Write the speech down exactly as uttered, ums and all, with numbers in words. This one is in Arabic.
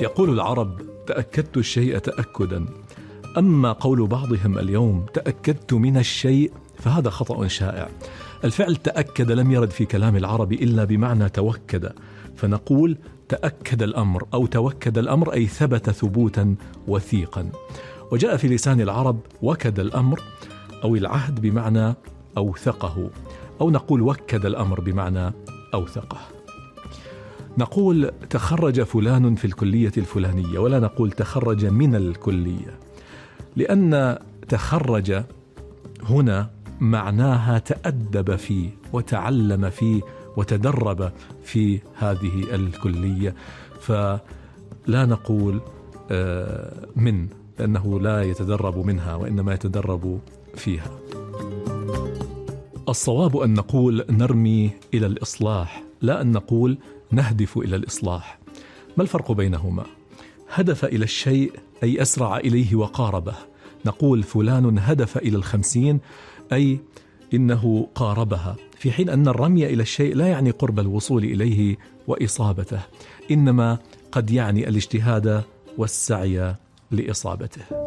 يقول العرب: تأكدت الشيء تأكدا. أما قول بعضهم اليوم: تأكدت من الشيء، فهذا خطأ شائع. الفعل تأكد لم يرد في كلام العرب إلا بمعنى توكد، فنقول تأكد الأمر أو توكد الأمر، أي ثبت ثبوتا وثيقا. وجاء في لسان العرب وكد الأمر أو العهد بمعنى أوثقه، أو نقول وكد الأمر بمعنى أوثقه. نقول تخرج فلان في الكلية الفلانية، ولا نقول تخرج من الكلية، لأن تخرج هنا معناها تأدب فيه وتعلم فيه وتدرب في هذه الكلية، فلا نقول من، لأنه لا يتدرب منها وإنما يتدرب فيها. الصواب أن نقول نرمي إلى الإصلاح، لا أن نقول نهدف إلى الإصلاح. ما الفرق بينهما؟ هدف إلى الشيء أي أسرع إليه وقاربه، نقول فلان هدف إلى الخمسين، أي إنه قاربها، في حين أن الرمي إلى الشيء لا يعني قرب الوصول إليه وإصابته، إنما قد يعني الاجتهاد والسعي لإصابته.